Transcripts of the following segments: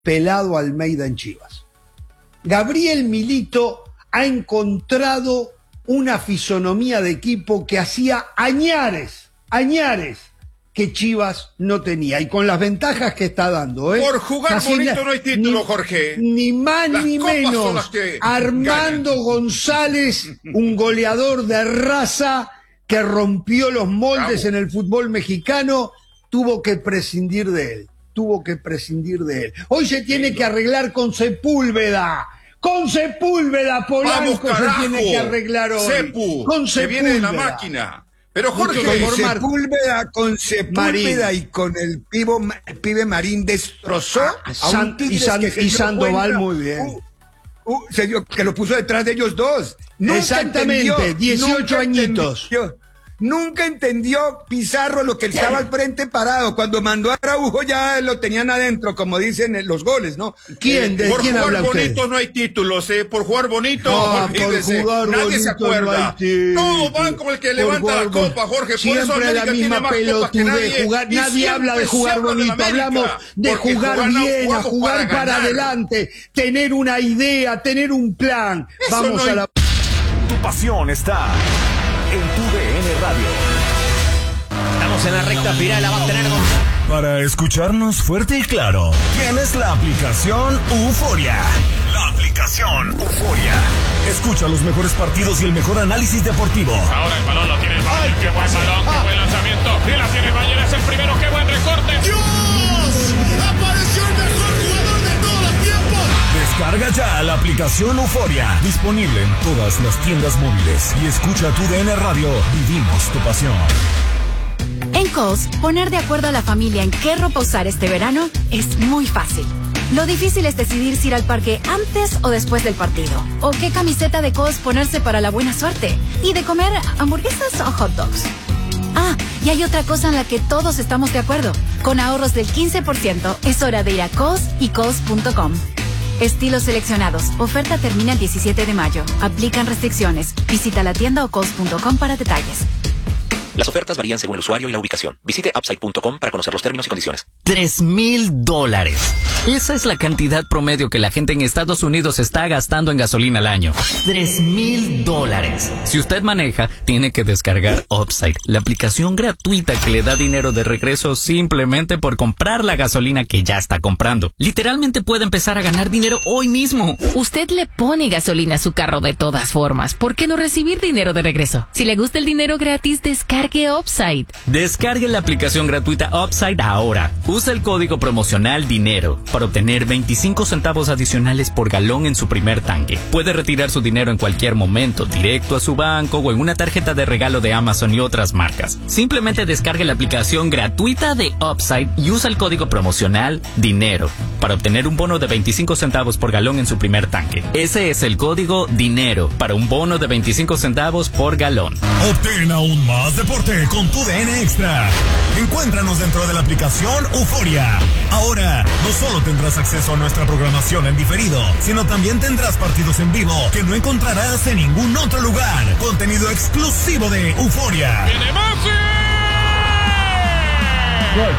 Pelado Almeida en Chivas. Gabriel Milito ha encontrado una fisonomía de equipo que hacía añares que Chivas no tenía, y con las ventajas que está dando. Por jugar casi bonito no hay título, Jorge. Ni más las ni menos. Armando ganan. González, un goleador de raza que rompió los moldes en el fútbol mexicano, tuvo que prescindir de él. Hoy se tiene que arreglar con Sepúlveda. Con Sepúlveda, Polanco se tiene que arreglar hoy. Con Sepúlveda. Que viene de la máquina. Pero Jorge, con Sepúlveda y con el pibe Marín destrozó y Sandoval muy bien. Que lo puso detrás de ellos dos. Exactamente, 18 añitos. Nunca entendió Pizarro lo que estaba al frente parado. Cuando mandó a Araujo ya lo tenían adentro, como dicen los goles, ¿no? Por jugar bonito no hay títulos, Por jugar bonito, nadie se acuerda. Todos van como el que levanta la copa, Jorge. Siempre la misma pelotudez. Nadie habla de jugar bonito, hablamos de jugar bien, a jugar para adelante, tener una idea, tener un plan. Vamos a la... Tu pasión está en tu DN Radio. Estamos en la recta final, la va a tener Para escucharnos fuerte y claro, tienes la aplicación Euforia. La aplicación Euforia. Escucha los mejores partidos y el mejor análisis deportivo. Ahora el balón lo tiene el Bayern. Qué buen balón, qué buen lanzamiento. Y la tiene el Bayern, es el primero, qué buen recorte. ¡Dios! ¡Apareció el mejor jugador de todos los tiempos! Descarga ya la aplicación Euforia. Disponible en todas las tiendas móviles. Y escucha tu DN Radio. Vivimos tu pasión. En Kohl's, poner de acuerdo a la familia en qué ropa usar este verano es muy fácil. Lo difícil es decidir si ir al parque antes o después del partido. O qué camiseta de Kohl's ponerse para la buena suerte. Y de comer hamburguesas o hot dogs. Ah, y hay otra cosa en la que todos estamos de acuerdo. Con ahorros del 15%, es hora de ir a Kohl's y Kohl's.com. Estilos seleccionados. Oferta termina el 17 de mayo. Aplican restricciones. Visita la tienda o Kohl's.com para detalles. Las ofertas varían según el usuario y la ubicación. Visite upside.com para conocer los términos y condiciones. $3,000. Esa es la cantidad promedio que la gente en Estados Unidos está gastando en gasolina al año. $3,000. Si usted maneja, tiene que descargar Upside, la aplicación gratuita que le da dinero de regreso simplemente por comprar la gasolina que ya está comprando. Literalmente puede empezar a ganar dinero hoy mismo. Usted le pone gasolina a su carro de todas formas. ¿Por qué no recibir dinero de regreso? Si le gusta el dinero gratis, descargue Upside. Descargue la aplicación gratuita Upside ahora. Usa el código promocional DINERO para obtener 25 centavos adicionales por galón en su primer tanque. Puede retirar su dinero en cualquier momento, directo a su banco o en una tarjeta de regalo de Amazon y otras marcas. Simplemente descargue la aplicación gratuita de Upside y usa el código promocional DINERO para obtener un bono de 25 centavos por galón en su primer tanque. Ese es el código DINERO para un bono de 25 centavos por galón. Obtén aún más deporte con tu DN Extra. Encuéntranos dentro de la aplicación Euforia. Ahora, no solo tendrás acceso a nuestra programación en diferido, sino también tendrás partidos en vivo que no encontrarás en ningún otro lugar. Contenido exclusivo de Euforia. ¡Viene Messi! ¡Gol!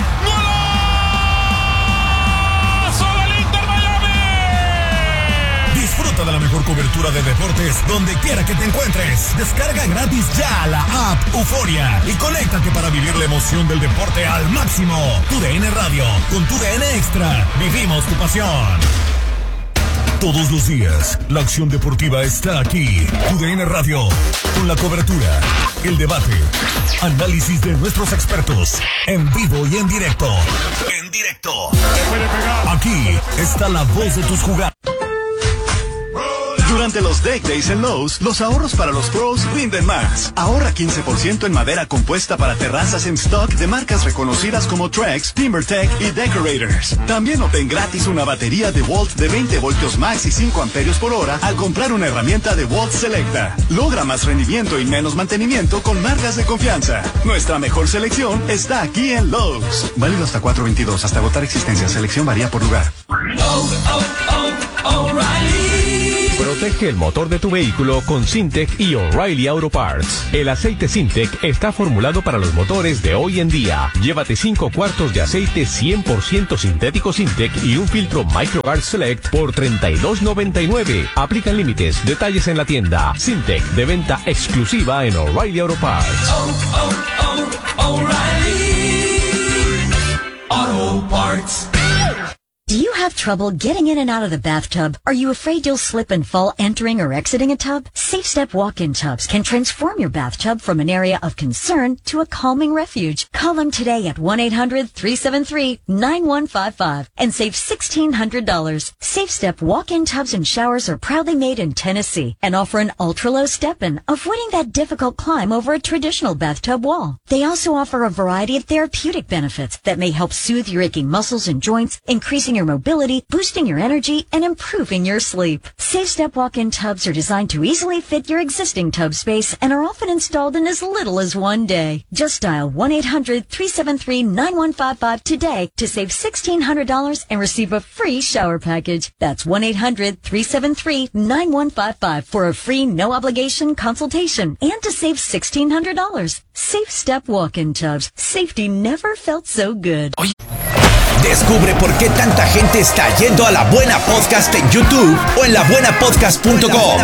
Disfruta de la mejor cobertura de deportes donde quiera que te encuentres. Descarga gratis ya la app Euforia y conéctate para vivir la emoción del deporte al máximo. Tu DN Radio, con tu DN Extra, vivimos tu pasión. Todos los días, la acción deportiva está aquí. Tu DN Radio, con la cobertura, el debate, análisis de nuestros expertos, en vivo y en directo. En directo. Aquí está la voz de tus jugadores. Durante los Deck Days en Lowe's, los ahorros para los pros rinden más. Ahorra 15% en madera compuesta para terrazas en stock de marcas reconocidas como Trex, TimberTech y Decorators. También obtén gratis una batería de Volt de 20 voltios max y 5 amperios por hora al comprar una herramienta de Volt Selecta. Logra más rendimiento y menos mantenimiento con marcas de confianza. Nuestra mejor selección está aquí en Lowe's. Válido hasta 4/22, hasta agotar existencia. Selección varía por lugar. O'Reilly. Protege el motor de tu vehículo con Syntec y O'Reilly Auto Parts. El aceite Syntec está formulado para los motores de hoy en día. Llévate 5 cuartos de aceite 100% sintético Syntec y un filtro MicroGuard Select por $32.99. Aplican límites. Detalles en la tienda. Syntec, de venta exclusiva en O'Reilly Auto Parts. O'Reilly Auto Parts. Do you have trouble getting in and out of the bathtub? Are you afraid you'll slip and fall entering or exiting a tub? SafeStep walk-in tubs can transform your bathtub from an area of concern to a calming refuge. Call them today at 1-800-373-9155 and save $1,600. SafeStep walk-in tubs and showers are proudly made in Tennessee and offer an ultra-low step-in, avoiding that difficult climb over a traditional bathtub wall. They also offer a variety of therapeutic benefits that may help soothe your aching muscles and joints, increasing your mobility, boosting your energy, and improving your sleep. SafeStep walk-in tubs are designed to easily fit your existing tub space and are often installed in as little as one day. Just dial 1-800-373-9155 today to save $1,600 and receive a free shower package. That's 1-800-373-9155 for a free no-obligation consultation and to save $1,600. SafeStep walk-in tubs. Safety never felt so good. Descubre por qué tanta gente está yendo a La Buena Podcast en YouTube o en labuenapodcast.com.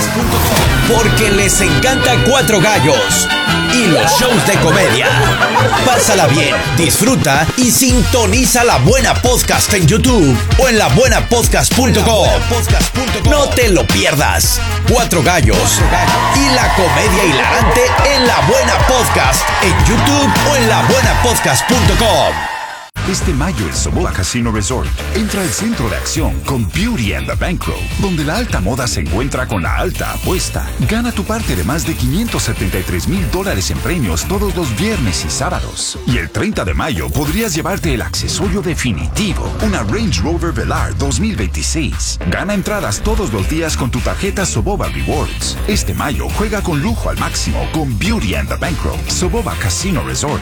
Porque les encanta Cuatro Gallos y los shows de comedia. Pásala bien, disfruta y sintoniza La Buena Podcast en YouTube o en labuenapodcast.com. No te lo pierdas. Cuatro Gallos y la comedia hilarante en La Buena Podcast en YouTube o en labuenapodcast.com. Este mayo el Soboba Casino Resort entra al centro de acción con Beauty and the Bankroll, donde la alta moda se encuentra con la alta apuesta. Gana tu parte de más de $573,000 en premios todos los viernes y sábados. Y el 30 de mayo podrías llevarte el accesorio definitivo, una Range Rover Velar 2026. Gana entradas todos los días con tu tarjeta Soboba Rewards. Este mayo juega con lujo al máximo con Beauty and the Bankroll. Soboba Casino Resort.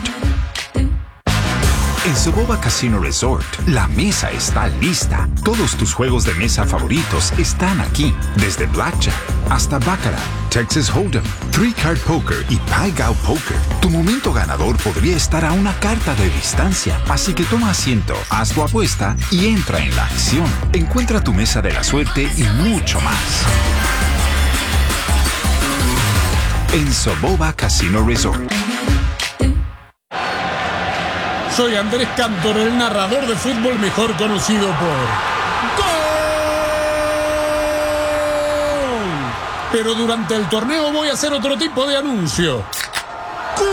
En Soboba Casino Resort, la mesa está lista. Todos tus juegos de mesa favoritos están aquí. Desde Blackjack hasta Baccarat, Texas Hold'em, Three Card Poker y Pai Gow Poker. Tu momento ganador podría estar a una carta de distancia. Así que toma asiento, haz tu apuesta y entra en la acción. Encuentra tu mesa de la suerte y mucho más. En Soboba Casino Resort. Soy Andrés Cantor, el narrador de fútbol mejor conocido por ¡Gol! Pero durante el torneo voy a hacer otro tipo de anuncio. ¡Kush!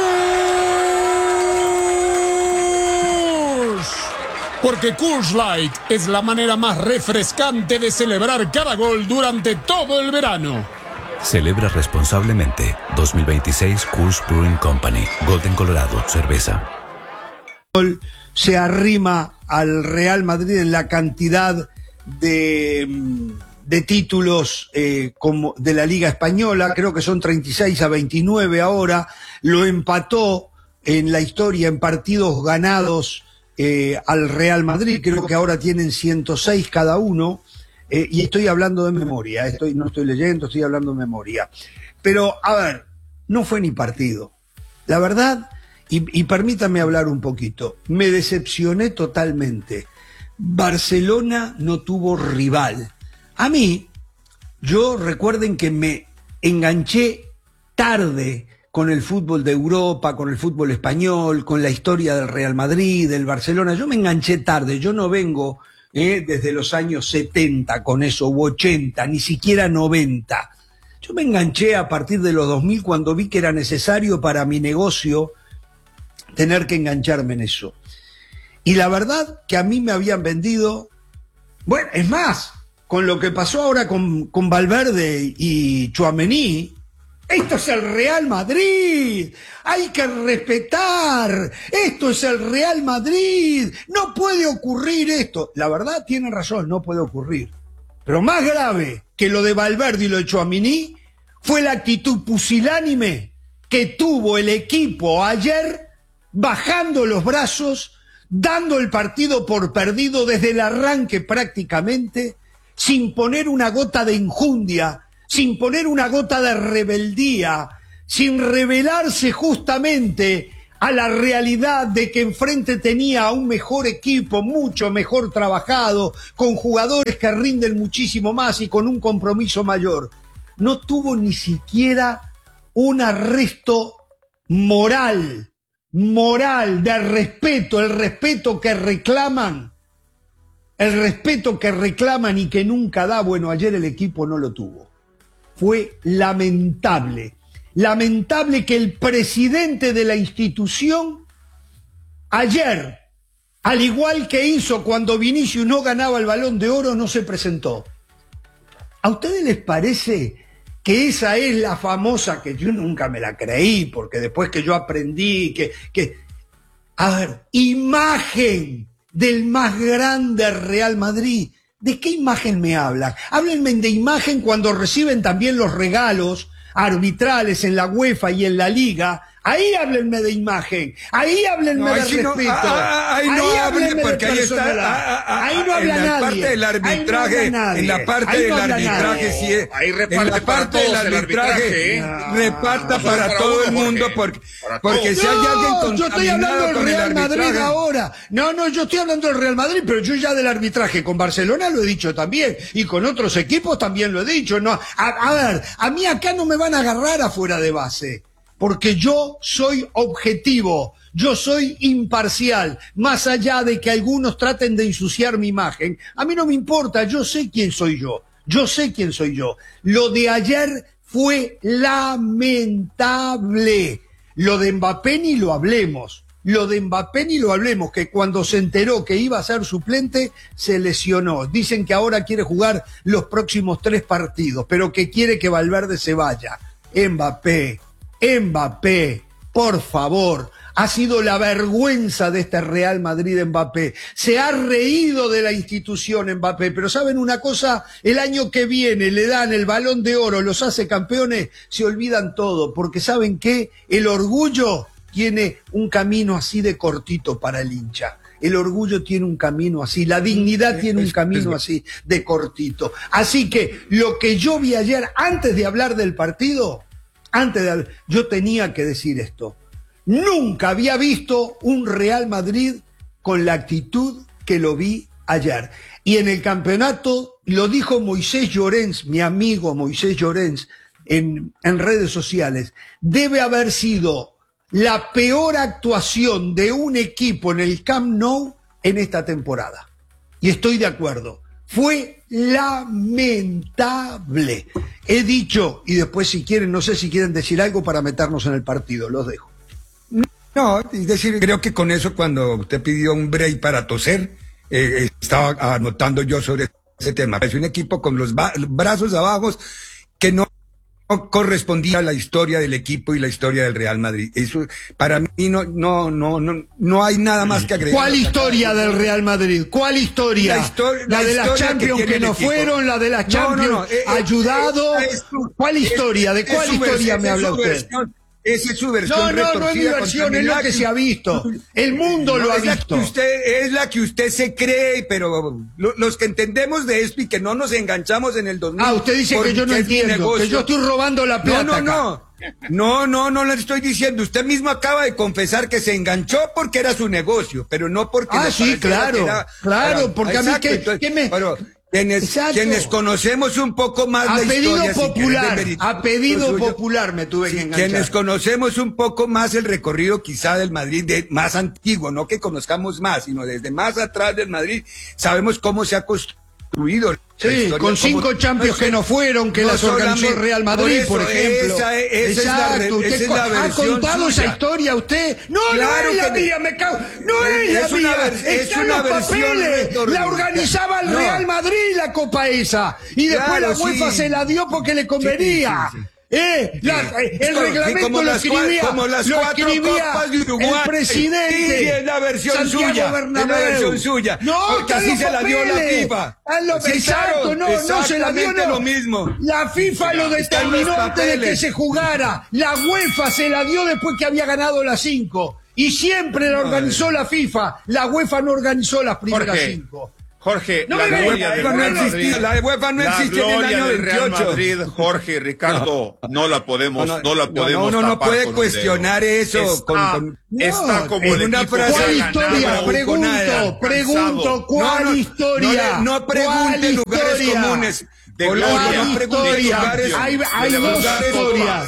Porque Kush Light es la manera más refrescante de celebrar cada gol durante todo el verano. Celebra responsablemente. 2026 Kush Brewing Company. Golden, Colorado. Cerveza. Se arrima al Real Madrid en la cantidad de títulos como de la Liga Española, creo que son 36-29 ahora, lo empató en la historia en partidos ganados al Real Madrid, creo que ahora tienen 106 cada uno, y estoy hablando de memoria, no estoy leyendo, estoy hablando de memoria. Pero, a ver, no fue ni partido. La verdad... Y permítame hablar un poquito. Me decepcioné totalmente. Barcelona no tuvo rival. A mí, recuerden que me enganché tarde con el fútbol de Europa, con el fútbol español, con la historia del Real Madrid, del Barcelona. Yo me enganché tarde. Yo no vengo desde los años 70 con eso, u 80, ni siquiera 90. Yo me enganché a partir de los 2000 cuando vi que era necesario para mi negocio tener que engancharme en eso. Y la verdad que a mí me habían vendido, bueno, es más, con lo que pasó ahora con Valverde y Tchouaméni, esto es el Real Madrid, hay que respetar, esto es el Real Madrid, no puede ocurrir esto. La verdad tienen razón, no puede ocurrir. Pero más grave que lo de Valverde y lo de Tchouaméni fue la actitud pusilánime que tuvo el equipo ayer, bajando los brazos, dando el partido por perdido desde el arranque prácticamente, sin poner una gota de injundia, sin poner una gota de rebeldía, sin rebelarse justamente a la realidad de que enfrente tenía a un mejor equipo, mucho mejor trabajado, con jugadores que rinden muchísimo más y con un compromiso mayor. No tuvo ni siquiera un arresto moral de respeto, el respeto que reclaman y que nunca da. Bueno, ayer el equipo no lo tuvo. Fue lamentable que el presidente de la institución ayer, al igual que hizo cuando Vinicius no ganaba el Balón de Oro, no se presentó. ¿A ustedes les parece que esa es la famosa, que yo nunca me la creí, porque después que yo aprendí a ver, imagen del más grande Real Madrid? ¿De qué imagen me hablan? Háblenme de imagen cuando reciben también los regalos arbitrales en la UEFA y en la Liga. Ahí háblenme de imagen, ahí háblenme de respeto. Ahí no hable, porque ahí está. Ahí no habla nadie. En la parte del arbitraje, sí. Ahí reparte para todos el arbitraje. Reparta para todo el mundo, porque si hay alguien contaminado, yo estoy hablando del Real Madrid ahora. No, yo estoy hablando del Real Madrid, pero yo ya del arbitraje con Barcelona lo he dicho también, y con otros equipos también lo he dicho. No, a ver, a mí acá no me van a agarrar afuera de base. Porque yo soy objetivo, yo soy imparcial, más allá de que algunos traten de ensuciar mi imagen. A mí no me importa, yo sé quién soy yo. Lo de ayer fue lamentable. Lo de Mbappé ni lo hablemos, que cuando se enteró que iba a ser suplente, se lesionó. Dicen que ahora quiere jugar los próximos 3 partidos, pero que quiere que Valverde se vaya. Mbappé, por favor, ha sido la vergüenza de este Real Madrid. Mbappé se ha reído de la institución, Mbappé, pero ¿saben una cosa? El año que viene le dan el Balón de Oro, los hace campeones, se olvidan todo, porque ¿saben qué? El orgullo tiene un camino así de cortito para el hincha. El orgullo tiene un camino así, la dignidad tiene un camino así de cortito. Así que lo que yo vi ayer, antes de hablar del partido, yo tenía que decir esto. Nunca había visto un Real Madrid con la actitud que lo vi ayer. Y en el campeonato, lo dijo Moisés Llorens, mi amigo Moisés Llorens, en redes sociales, debe haber sido la peor actuación de un equipo en el Camp Nou en esta temporada. Y estoy de acuerdo. Fue lamentable. He dicho, y después si quieren, no sé si quieren decir algo para meternos en el partido, los dejo. No, es decir, creo que con eso, cuando usted pidió un break para toser, estaba anotando yo sobre ese tema. Es un equipo con los brazos abajo que no correspondía a la historia del equipo y la historia del Real Madrid. Eso, para mí, no hay nada más que agregar. ¿Cuál historia del Real Madrid? ¿Cuál historia? La de las Champions que no fueron, la de las Champions ayudado. ¿Cuál historia? ¿De cuál historia me habla usted? Esa es su versión. No es mi versión, es lo que se ha visto. El mundo lo ha visto. Es la que usted se cree, pero los que entendemos de esto y que no nos enganchamos en el 2000. Usted dice que yo no entiendo, que yo estoy robando la plata. No le estoy diciendo. Usted mismo acaba de confesar que se enganchó porque era su negocio, pero no porque... sí, claro, porque exacto, a mí quienes conocemos un poco más la historia, a pedido popular me tuve que enganchar. Quienes conocemos un poco más el recorrido quizá del Madrid más antiguo, no que conozcamos más, sino desde más atrás del Madrid, sabemos cómo se ha construido. Sí, con 5 Champions que no fueron, que las organizó el Real Madrid, por ejemplo. Esa es la versión. ¿Ha contado esa historia usted? No, claro, no es la mía, me cago. No es la mía. Están los papeles. La organizaba el Real Madrid la copa esa. Y después la UEFA se la dio porque le convenía. El reglamento lo escribía el presidente. Es la versión suya. No, porque así se la dio la FIFA. Exacto, no se la dio, lo mismo. La FIFA lo determinó antes de que se jugara. La UEFA se la dio después que había ganado las 5. Y siempre la organizó la FIFA. La UEFA no organizó las primeras 5. Jorge, la UEFA no existía en el año 28. Real Madrid, Jorge, Ricardo, no la podemos no puede cuestionar eso. Está como el una frase. ¿Cuál historia? Pregunto, ¿cuál historia? No pregunte lugares comunes. ¿Cuál historia? Hay dos historias.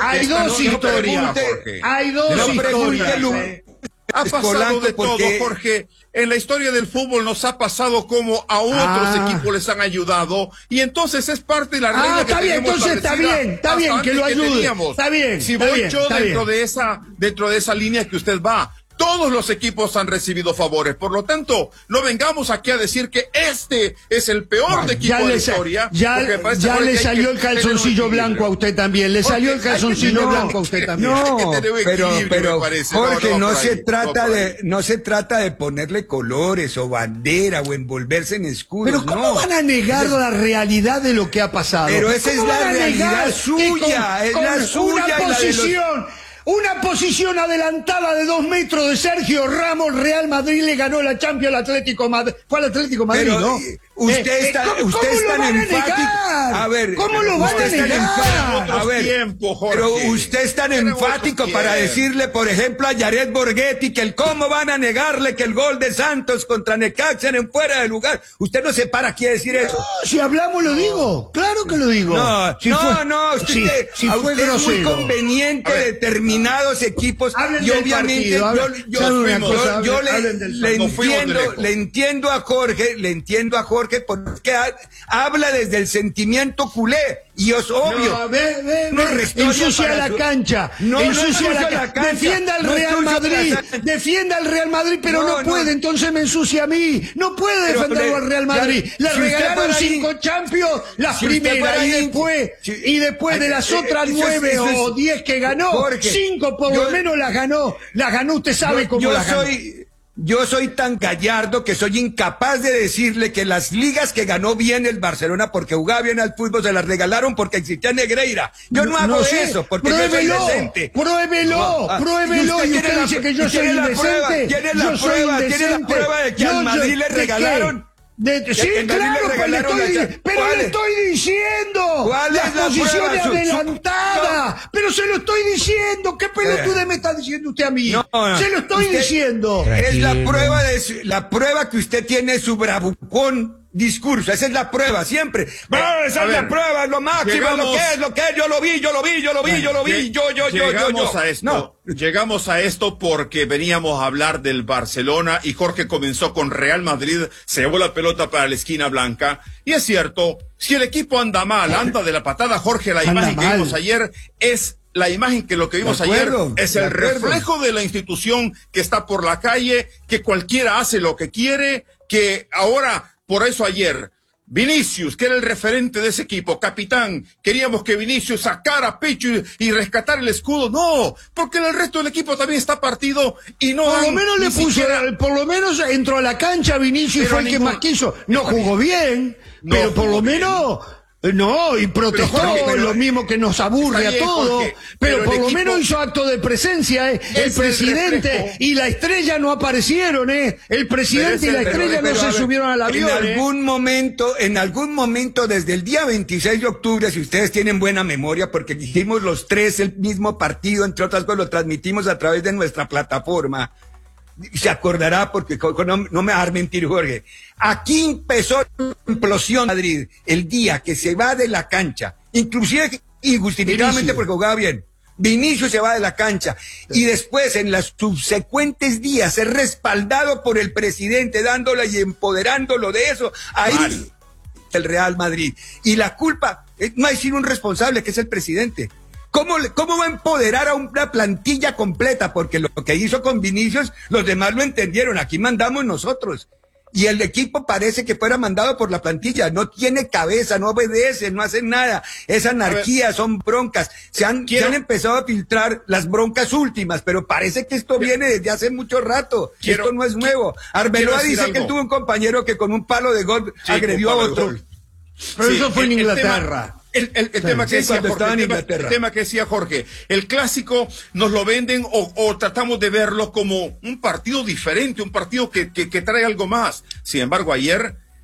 Hay dos historias. Ha pasado de todo, Jorge. En la historia del fútbol nos ha pasado como a otros equipos les han ayudado, y entonces es parte de la regla que tenemos establecida. Está bien que lo ayude. Está bien. Si voy yo dentro de esa línea que usted va, todos los equipos han recibido favores. Por lo tanto, no vengamos aquí a decir que este es el peor equipo de la historia. Ya le salió el calzoncillo blanco a usted también. Le salió el calzoncillo blanco a usted también. Pero Jorge, no se trata de ponerle colores o bandera o envolverse en escudos. Pero ¿cómo van a negar la realidad de lo que ha pasado? Pero esa es la realidad suya. Es la suya. Una posición adelantada de 2 metros de Sergio Ramos. Real Madrid le ganó la Champions al Atlético Madrid. Fue al Atlético Madrid, ¿no? Usted es tan enfático. A ver, ¿cómo lo van a negar? A ver, pero usted es tan enfático para decirle, por ejemplo, a Jared Borghetti que cómo van a negarle que el gol de Santos contra Necaxa en fuera de lugar. Usted no se para aquí a decir eso. No, si hablamos lo digo. Claro que lo digo. Usted es muy conveniente determinados equipos y obviamente yo le entiendo a Jorge porque habla desde el sentimiento culé y es obvio. Ensucia la cancha. Defienda al Real Madrid, pero no puede, entonces me ensucia a mí. No puede defenderlo al Real Madrid. Le regalaron 5 Champions, las primeras, y después de las otras 9 o 10 que ganó, 5 por lo menos las ganó. Usted sabe cómo las ganó. Yo soy tan gallardo que soy incapaz de decirle que las ligas que ganó bien el Barcelona porque jugaba bien al fútbol se las regalaron porque existía Negreira. Yo no hago eso porque yo soy decente. Pruébelo. Y usted dice que yo soy indecente. ¿Tiene la prueba de que al Madrid le regalaron? Sí, claro, pero le estoy diciendo la posición adelantada, pero se lo estoy diciendo. ¿Qué pelotude me está diciendo usted a mí? Se lo estoy diciendo. Es la prueba que usted tiene su bravucón discurso, esa es la prueba, siempre. Esa es la prueba, es lo máximo, lo que es, yo lo vi. Llegamos a esto porque veníamos a hablar del Barcelona y Jorge comenzó con Real Madrid, se llevó la pelota para la esquina blanca, y es cierto, si el equipo anda mal, anda de la patada, Jorge, la imagen que vimos ayer es la imagen que lo que vimos ayer es el reflejo de la institución que está por la calle, que cualquiera hace lo que quiere, que ahora... Por eso ayer, Vinicius, que era el referente de ese equipo, capitán, queríamos que Vinicius sacara pecho y rescatara el escudo. No, porque el resto del equipo también está partido y no. Por lo menos entró a la cancha Vinicius y fue el que más quiso. No jugó bien, pero por lo menos... No, y protestó, lo mismo que nos aburre a todos, pero por lo menos hizo acto de presencia, El presidente y la estrella no aparecieron, El presidente y la estrella no se subieron al avión, En algún momento, desde el día 26 de octubre, si ustedes tienen buena memoria, porque hicimos los 3 el mismo partido, entre otras cosas, lo transmitimos a través de nuestra plataforma. Se acordará porque no me va a dejar mentir, Jorge. Aquí empezó la implosión de Madrid el día que se va de la cancha, inclusive injustificadamente porque jugaba bien. Vinicius se va de la cancha y después en los subsecuentes días es respaldado por el presidente dándole y empoderándolo de eso. Ahí el Real Madrid. Y la culpa, no hay sino un responsable que es el presidente. ¿Cómo va a empoderar a una plantilla completa? Porque lo que hizo con Vinicius, los demás lo entendieron. Aquí mandamos nosotros. Y el equipo parece que fuera mandado por la plantilla. No tiene cabeza, no obedece, no hace nada. Es anarquía, son broncas. Se han empezado a filtrar las broncas últimas, pero parece que esto viene desde hace mucho rato. Esto no es nuevo. Arbeloa dice que él tuvo un compañero que con un palo de gol agredió a otro. Pero eso fue en Inglaterra. El tema que decía Jorge, el clásico nos lo venden o tratamos de verlo como un partido diferente, un partido que trae algo más. Sin embargo, ayer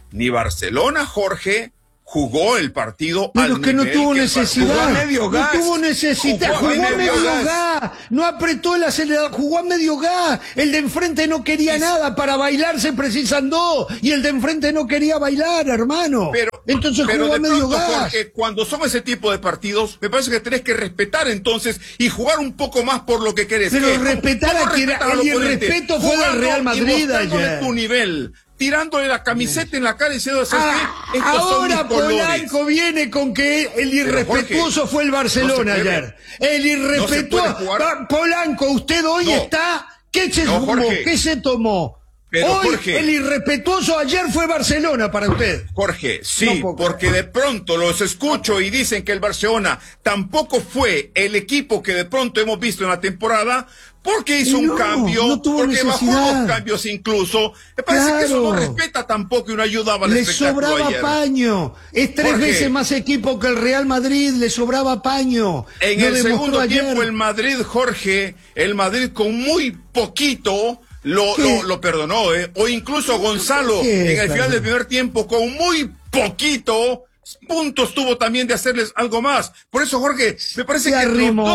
ni Barcelona, Jorge, jugó el partido pero al es que no nivel tuvo que necesidad. Jugó a medio gas. No tuvo necesidad. Jugó a medio gas. No apretó el acelerador. Jugó a medio gas. El de enfrente no quería nada. Para bailar se precisan dos. Y el de enfrente no quería bailar, hermano. Entonces jugó a medio gas. Jorge, cuando son ese tipo de partidos, me parece que tenés que respetar entonces y jugar un poco más por lo que querés. Pero respetar a quien el irrespeto fue del Real Madrid ayer. Tu nivel, tirándole la camiseta en la cara y diciendo, ahora Polanco viene con que el irrespetuoso fue el Barcelona ayer. El irrespetuoso. Polanco, usted hoy está. ¿Qué se fumó? ¿Qué se tomó? Pero, hoy Jorge, el irrespetuoso ayer fue Barcelona para usted. Jorge, sí, porque de pronto los escucho y dicen que el Barcelona tampoco fue el equipo que de pronto hemos visto en la temporada, porque hizo un cambio, porque bajó dos cambios incluso. Me parece que eso no respeta tampoco y no ayudaba al espectáculo ayer. Le sobraba paño. Es tres veces más equipo que el Real Madrid, le sobraba paño. En el segundo tiempo el Madrid, Jorge, el Madrid con muy poquito lo perdonó, o incluso Gonzalo en el final del primer tiempo con muy poquito puntos tuvo también de hacerles algo más. Por eso, Jorge, me parece que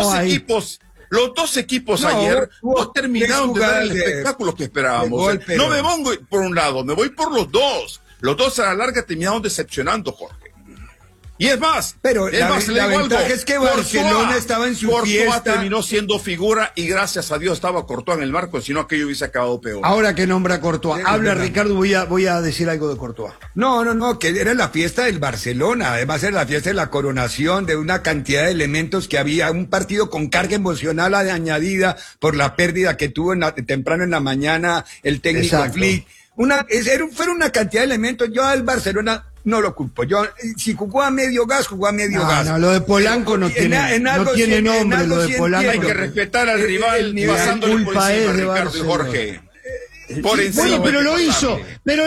los dos equipos ayer no terminaron de dar el espectáculo que esperábamos. No me pongo por un lado, me voy por los dos. Los dos a la larga terminaron decepcionando, Jorge. Y es más, la ventaja es que Barcelona estaba en su fiesta. Terminó siendo figura y gracias a Dios estaba Courtois en el marco, si no aquello hubiese acabado peor. Ahora que nombra a Courtois, habla Ricardo, voy a decir algo de Courtois. No, que era la fiesta del Barcelona, además era la fiesta de la coronación, de una cantidad de elementos que había, un partido con carga emocional añadida por la pérdida que tuvo temprano en la mañana el técnico Flick. Fueron una cantidad de elementos. Yo al Barcelona no lo culpo. Si jugó a medio gas, jugó a medio gas. No, lo de Polanco no tiene nombre, lo de Polanco. Hay que respetar al rival pasándole por encima, Ricardo y Jorge. Por encima. Bueno, pero lo hizo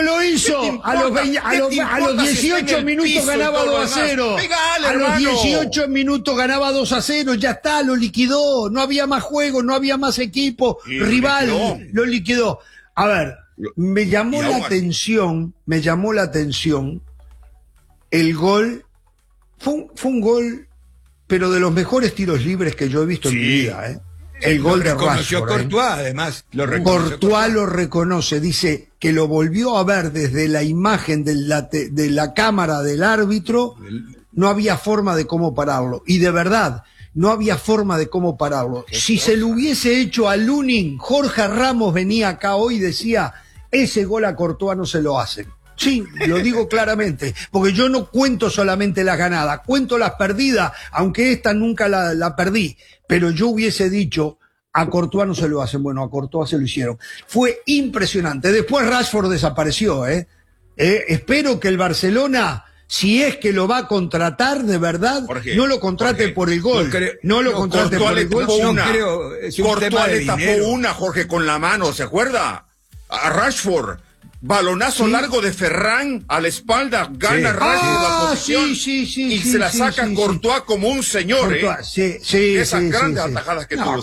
a los 18 minutos ganaba 2-0. A los 18 minutos ganaba 2-0, ya está, lo liquidó. No había más juego, no había más equipo. Rival lo liquidó. A ver, me llamó la atención el gol. Fue un gol, pero de los mejores tiros libres que yo he visto en mi vida, El gol de Rashford. Courtois, además. Courtois lo reconoce, dice que lo volvió a ver desde la imagen de la cámara del árbitro, no había forma de cómo pararlo. Y de verdad, no había forma de cómo pararlo. Si se lo hubiese hecho a Lunin, Jorge Ramos venía acá hoy y decía, ese gol a Courtois no se lo hacen. Sí, lo digo claramente, porque yo no cuento solamente las ganadas, cuento las perdidas, aunque esta nunca la perdí, pero yo hubiese dicho, a Courtois no se lo hacen, bueno, a Courtois se lo hicieron. Fue impresionante. Después Rashford desapareció, espero que el Barcelona, si es que lo va a contratar de verdad, no lo contrate por el gol. No lo contrate por el gol. Courtois le tapó una, Jorge, con la mano, ¿se acuerda? A Rashford. Balonazo largo de Ferran a la espalda, gana Rashford la posición y se la saca Courtois como un señor, esas grandes atajadas que tuvo.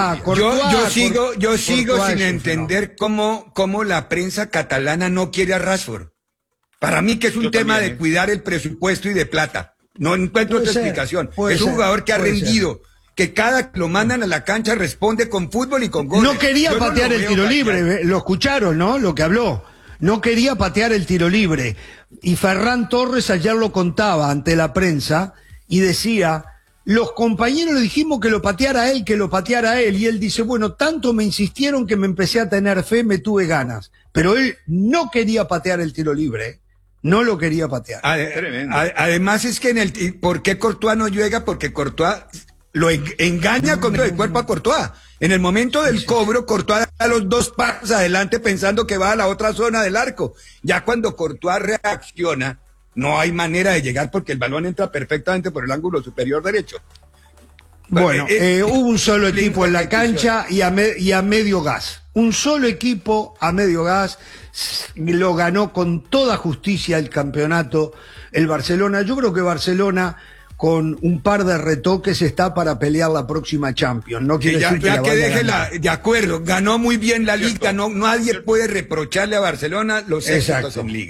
Yo sigo sin entender cómo la prensa catalana no quiere a Rashford. Para mí que es un tema de cuidar el presupuesto y de plata. No encuentro otra explicación. Es un jugador que ha rendido, que cada que lo mandan a la cancha responde con fútbol y con goles. No quería patear el tiro libre, lo escucharon, ¿no? Lo que habló. No quería patear el tiro libre. Y Ferran Torres ayer lo contaba ante la prensa y decía, los compañeros le dijimos que lo pateara él, y él dice, bueno, tanto me insistieron que me empecé a tener fe, me tuve ganas. Pero él no quería patear el tiro libre, no lo quería patear. Además es que ¿por qué Courtois no llega? Porque Courtois lo engaña con el cuerpo a Courtois. En el momento del cobro, Courtois da los 2 pasos adelante pensando que va a la otra zona del arco. Ya cuando Courtois reacciona, no hay manera de llegar porque el balón entra perfectamente por el ángulo superior derecho. Bueno, hubo un solo equipo en la cancha y a medio gas. Un solo equipo a medio gas, lo ganó con toda justicia el campeonato el Barcelona. Yo creo que Barcelona, con un par de retoques, está para pelear la próxima Champions. No quiere decir que de acuerdo, ganó muy bien la Liga, nadie puede reprocharle a Barcelona los éxitos en Liga.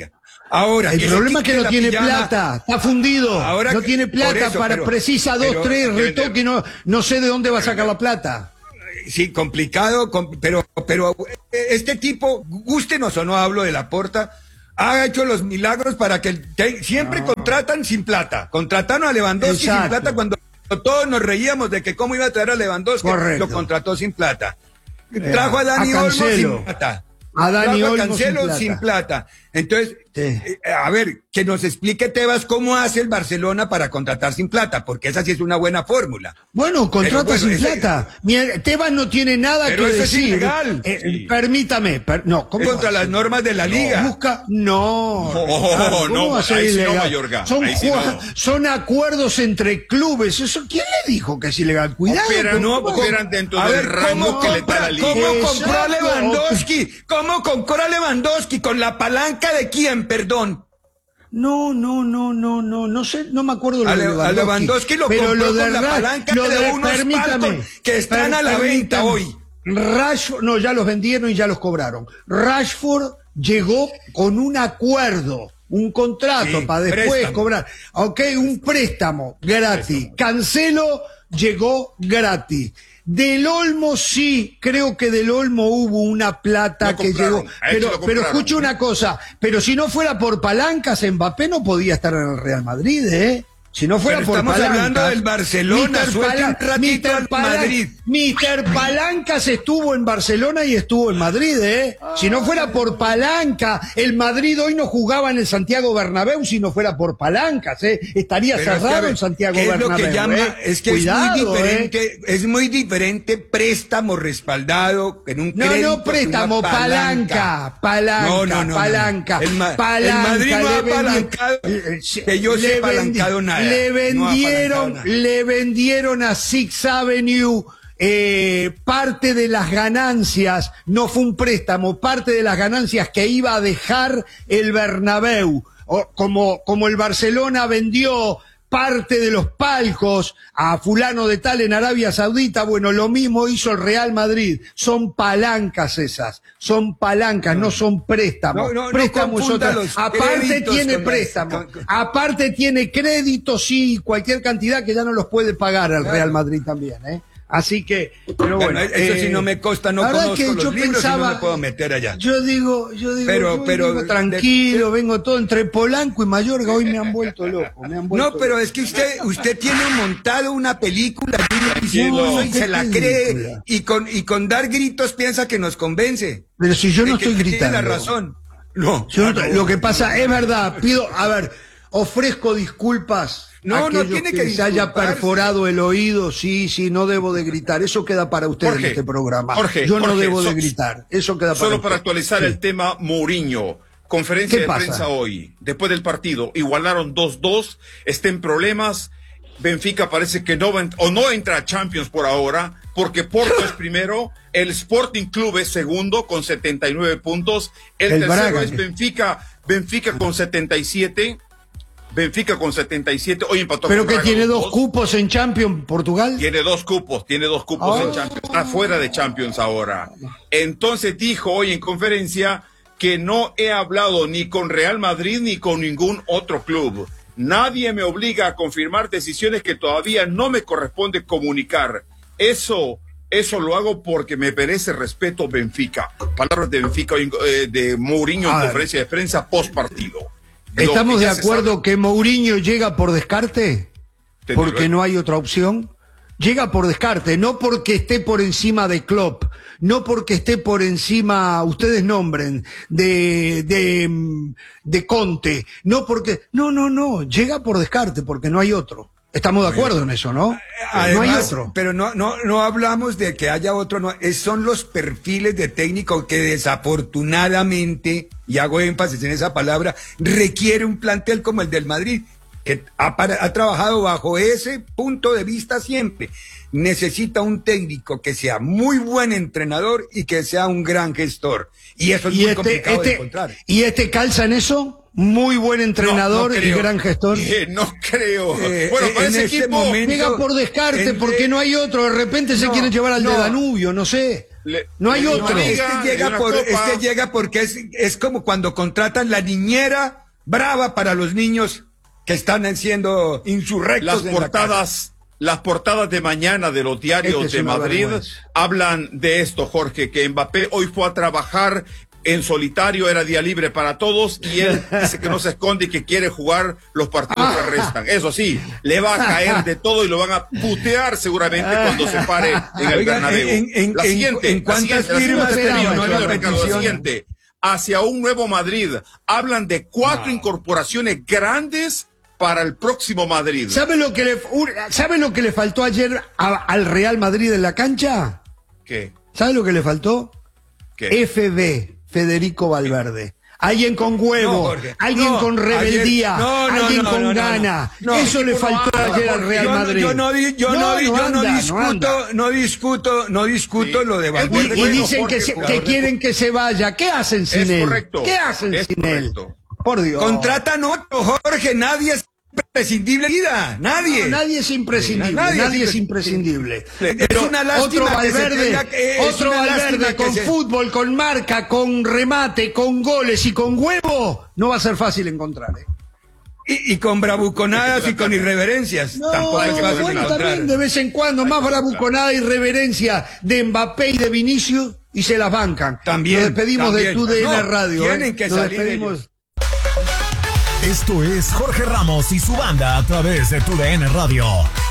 Ahora, el problema es que no tiene plata, está fundido, ahora no tiene plata precisa 2, 3 retoques, no sé de dónde va a sacar la plata. Sí, complicado, pero este tipo, gústenos o no, hablo de Laporta, ha hecho los milagros para que siempre contratan sin plata. Contrataron a Lewandowski sin plata cuando todos nos reíamos de que cómo iba a traer a Lewandowski. Correcto. Lo contrató sin plata. Trajo a Dani Olmo sin plata. A Dani Olmo Cancelo sin plata. Entonces, a ver, que nos explique Tebas cómo hace el Barcelona para contratar sin plata, porque esa sí es una buena fórmula. Bueno, contrata sin plata. Tebas no tiene nada que decir. Es ilegal. Permítame, no, ¿cómo contra las normas de la liga? No, ahí sí no, Mayorga. Son acuerdos entre clubes. ¿Eso quién le dijo que es ilegal? Cuidado. Operan dentro del rango que le da la liga. ¿Cómo compró Lewandowski? ¿Cómo compró a Lewandowski? ¿Con la palanca de quién, perdón? No sé, no me acuerdo de Lewandowski lo compró con la palanca de unos palcos que están a la venta hoy. Rashford, no, ya los vendieron y ya los cobraron. Rashford llegó con un acuerdo, un contrato para después cobrar. Ok, un préstamo gratis. Cancelo llegó gratis. Del Olmo sí, creo que del Olmo hubo una plata que llegó. Pero escucha una cosa, pero si no fuera por palancas, Mbappé no podía estar en el Real Madrid, ¿eh? Si no fuera por estamos palancas, hablando del Barcelona, Mr. Palancas estuvo en Barcelona y estuvo en Madrid, ¿eh? Si no fuera por palanca, el Madrid hoy no jugaba en el Santiago Bernabéu si no fuera por palancas, ¿eh? Estaría cerrado en Santiago Bernabéu. Es lo que llama, es que cuidado, es muy diferente préstamo respaldado en un crédito. No préstamo, palanca. Palanca. El Madrid no ha apalancado, que yo sé apalancado nada. Le vendieron a Sixth Avenue parte de las ganancias, no fue un préstamo, parte de las ganancias que iba a dejar el Bernabéu, como el Barcelona vendió parte de los palcos a fulano de tal en Arabia Saudita, bueno, lo mismo hizo el Real Madrid. Son palancas esas, son palancas, no son préstamos. Préstamos aparte tiene préstamos, aparte tiene créditos, sí, cualquier cantidad que ya no los puede pagar el Real Madrid también, ¿eh? Así que, pero bueno, eso sí no me consta, no conozco que los libros y no me puedo meter allá. Yo digo, vengo tranquilo, vengo todo entre Polanco y Mayorga, hoy me han vuelto loco, pero es que usted tiene montado una película y se la cree y con dar gritos piensa que nos convence. Pero si yo no estoy gritando. Tiene la razón. Lo que pasa, es verdad, ofrezco disculpas. No tiene que se haya perforado el oído, sí, no debo de gritar. Eso queda para usted en este programa. Yo no debo de gritar. Eso queda para solo usted. Para actualizar el tema Mourinho. Conferencia de prensa hoy, después del partido. Igualaron 2-2, está en problemas. Benfica parece que no entra a Champions por ahora, porque Porto es primero, el Sporting Club es segundo con 79 puntos, el tercero Braga, es Benfica con 77. Benfica con 77, hoy empató. ¿Pero que tiene 2 cupos en Champions, Portugal? Tiene dos cupos en Champions, está fuera de Champions ahora. Entonces dijo hoy en conferencia que no he hablado ni con Real Madrid ni con ningún otro club. Nadie me obliga a confirmar decisiones que todavía no me corresponde comunicar. Eso lo hago porque me merece respeto Benfica. Palabras de Benfica, de Mourinho en conferencia de prensa post partido. ¿Estamos de acuerdo que Mourinho llega por descarte? Porque no hay otra opción. Llega por descarte, no porque esté por encima de Klopp, no porque esté por encima, ustedes nombren, de Conte, no porque, no, llega por descarte porque no hay otro. Estamos de acuerdo en eso, ¿no? Además, no hay otro. Pero no hablamos de que haya otro, son los perfiles de técnico que desafortunadamente, y hago énfasis en esa palabra, requiere un plantel como el del Madrid, que ha trabajado bajo ese punto de vista siempre. Necesita un técnico que sea muy buen entrenador y que sea un gran gestor. Y eso es muy complicado de encontrar. ¿Y calza en eso? Muy buen entrenador y gran gestor. No creo. Bueno, para ese equipo llega por descarte porque no hay otro. De repente se quiere llevar al de Danubio, no sé. No hay otro. Llega porque es como cuando contratan la niñera brava para los niños que están siendo insurrectos. Las portadas de mañana de los diarios de Madrid hablan de esto, Jorge, que Mbappé hoy fue a trabajar en solitario, era día libre para todos, y él dice que no se esconde y que quiere jugar los partidos que restan. Eso sí, le va a caer de todo y lo van a putear seguramente cuando se pare en el Bernabéu. ¿En cuántas firmas terminó la petición? Siguiente, hacia un nuevo Madrid. Hablan de 4 incorporaciones grandes para el próximo Madrid. ¿Sabe lo que le faltó ayer al Real Madrid en la cancha? ¿Qué? ¿Sabe lo que le faltó? ¿Qué? FB, Federico Valverde. Alguien con huevo, alguien con rebeldía, alguien con gana. Eso le faltó ayer al Real Madrid. No discuto lo de Valverde. Y dicen que quieren que se vaya. ¿Qué hacen sin él? ¿Qué hacen sin él? Por Dios. Contratan otro, Jorge. Nadie es imprescindible. Nadie. No, nadie es imprescindible. Nadie es imprescindible. Es una lástima otro Valverde con fútbol, con marca, con remate, con goles y con huevo. No va a ser fácil encontrar. Y con bravuconadas y con irreverencias. No, tampoco es fácil encontrar. También de vez en cuando más bravuconada y irreverencia de Mbappé y de Vinicius y se las bancan. También. Nos despedimos de TUDN Radio. Tienen que salir ellos. Esto es Jorge Ramos y su banda a través de TUDN Radio.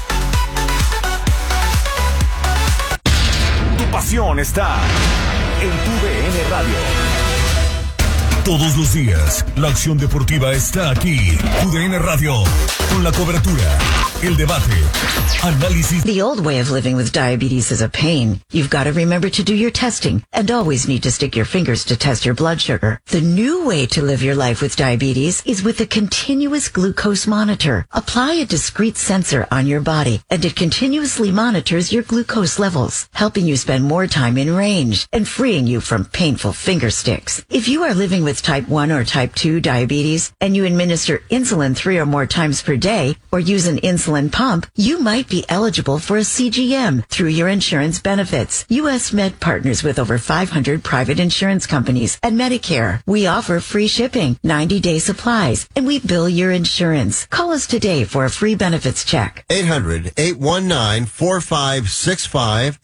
Tu pasión está en TUDN Radio. Todos los días, la acción deportiva está aquí. TUDN Radio, con la cobertura, el debate, análisis. The old way of living with diabetes is a pain. You've got to remember to do your testing and always need to stick your fingers to test your blood sugar. The new way to live your life with diabetes is with a continuous glucose monitor. Apply a discrete sensor on your body and it continuously monitors your glucose levels, helping you spend more time in range and freeing you from painful finger sticks. If you are living with type 1 or type 2 diabetes and you administer insulin 3 or more times per day or use an insulin pump, you might be eligible for a CGM through your insurance benefits. U.S. Med partners with over 500 private insurance companies and Medicare. We offer free shipping, 90-day supplies, and we bill your insurance. Call us today for a free benefits check. 800-819-4565.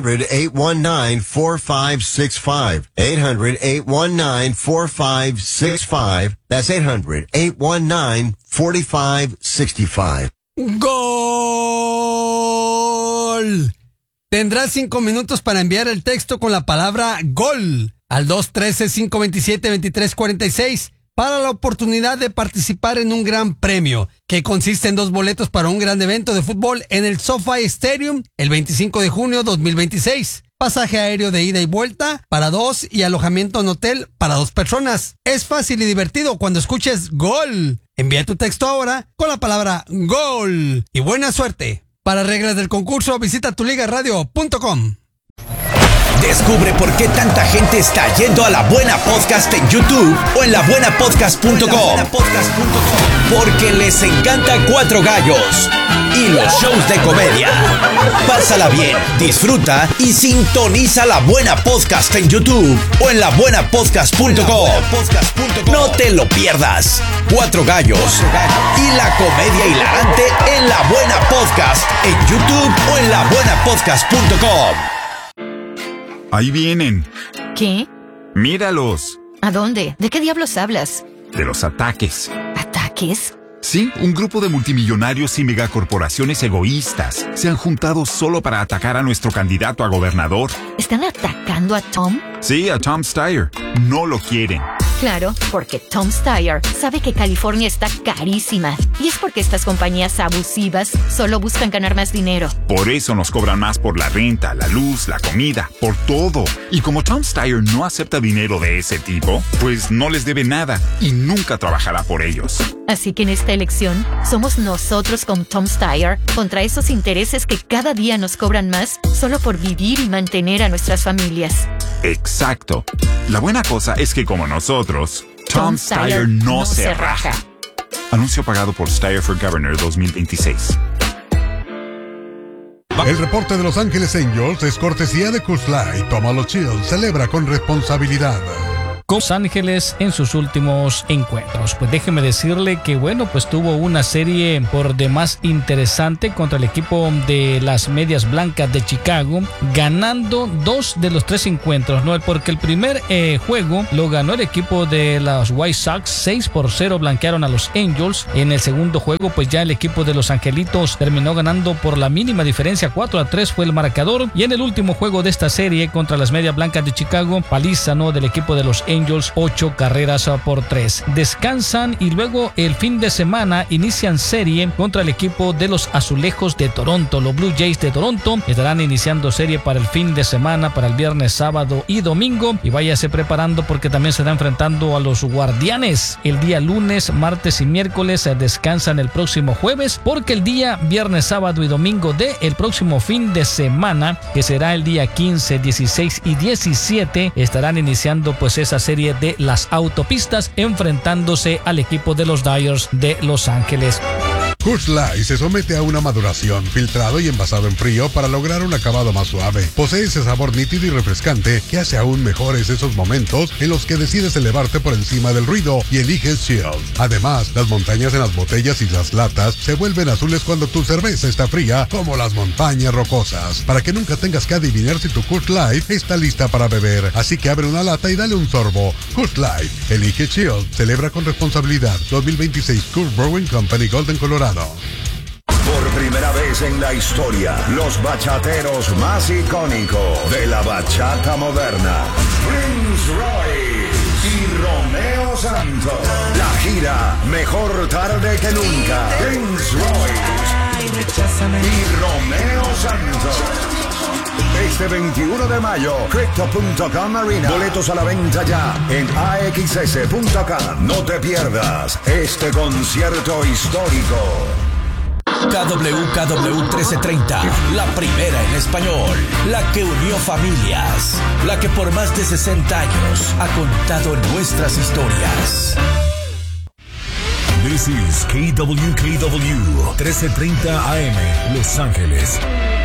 800-819-4565. 800-819-4565. That's 800-819-4565. ¡Gol! Tendrás 5 minutos para enviar el texto con la palabra GOL al 213-527-2346 para la oportunidad de participar en un gran premio que consiste en 2 boletos para un gran evento de fútbol en el SoFi Stadium el 25 de junio 2026. Pasaje aéreo de ida y vuelta para 2 y alojamiento en hotel para 2 personas. Es fácil y divertido cuando escuches GOL. Envía tu texto ahora con la palabra GOL y buena suerte. Para reglas del concurso visita tuligaradio.com. Descubre por qué tanta gente está yendo a La Buena Podcast en YouTube o en labuenapodcast.com. Porque les encanta Cuatro Gallos y los shows de comedia. Pásala bien, disfruta y sintoniza La Buena Podcast en YouTube o en labuenapodcast.com. No te lo pierdas. Cuatro Gallos y la comedia hilarante en La Buena Podcast en YouTube o en labuenapodcast.com. Ahí vienen. ¿Qué? Míralos. ¿A dónde? ¿De qué diablos hablas? De los ataques. ¿Ataques? Sí, un grupo de multimillonarios y megacorporaciones egoístas se han juntado solo para atacar a nuestro candidato a gobernador. ¿Están atacando a Tom? Sí, a Tom Steyer. No lo quieren. Claro, porque Tom Steyer sabe que California está carísima. Y es porque estas compañías abusivas solo buscan ganar más dinero. Por eso nos cobran más por la renta, la luz, la comida, por todo. Y como Tom Steyer no acepta dinero de ese tipo, pues no les debe nada y nunca trabajará por ellos. Así que en esta elección, somos nosotros con Tom Steyer contra esos intereses que cada día nos cobran más solo por vivir y mantener a nuestras familias. Exacto. La buena cosa es que como nosotros, Tom Steyer no se raja. Anuncio pagado por Steyer for Governor 2026. El reporte de Los Ángeles Angels es cortesía de Coors Light. Tómalo chill, celebra con responsabilidad. con Los Ángeles en sus últimos encuentros. Pues déjeme decirle que bueno, pues tuvo una serie por demás interesante contra el equipo de las Medias Blancas de Chicago, ganando 2 de los 3 encuentros, ¿no? Porque el primer juego lo ganó el equipo de los White Sox, 6-0 blanquearon a los Angels. En el segundo juego, pues ya el equipo de los Angelitos terminó ganando por la mínima diferencia, 4-3 fue el marcador. Y en el último juego de esta serie contra las Medias Blancas de Chicago, paliza, ¿no?, del equipo de los Angels, 8-3. Descansan y luego el fin de semana inician serie contra el equipo de los Azulejos de Toronto. Los Blue Jays de Toronto estarán iniciando serie para el fin de semana, para el viernes, sábado y domingo. Y váyase preparando porque también se está enfrentando a los Guardianes el día lunes, martes y miércoles. Descansan el próximo jueves porque el día viernes, sábado y domingo de el próximo fin de semana, que será el día 15, 16 y 17, estarán iniciando pues esa serie de las autopistas, enfrentándose al equipo de los Dodgers de Los Ángeles. Coors Light se somete a una maduración, filtrado y envasado en frío para lograr un acabado más suave. Posee ese sabor nítido y refrescante que hace aún mejores esos momentos en los que decides elevarte por encima del ruido y eliges Chill. Además, las montañas en las botellas y las latas se vuelven azules cuando tu cerveza está fría, como las montañas rocosas. Para que nunca tengas que adivinar si tu Coors Light está lista para beber. Así que abre una lata y dale un sorbo. Coors Light, elige Chill. Celebra con responsabilidad. 2026 Coors Brewing Company, Golden, Colorado. Por primera vez en la historia, los bachateros más icónicos de la bachata moderna, Prince Royce y Romeo Santos. La gira Mejor Tarde que Nunca. Prince Royce y Romeo Santos. Este 21 de mayo, Crypto.com Arena. Boletos a la venta ya en AXS.com. No te pierdas este concierto histórico. KWKW 1330, la primera en español, la que unió familias, la que por más de 60 años ha contado nuestras historias. This is KWKW 1330 AM, Los Ángeles.